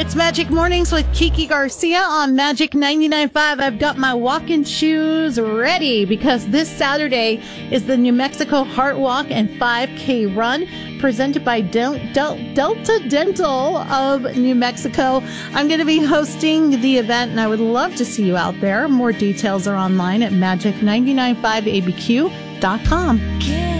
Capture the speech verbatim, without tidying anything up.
It's Magic Mornings with Kiki Garcia on Magic ninety-nine point five. I've got my walking shoes ready because this Saturday is the New Mexico Heart Walk and five K Run presented by Del- Del- Delta Dental of New Mexico. I'm going to be hosting the event, and I would love to see you out there. More details are online at magic nine nine five A B Q dot com.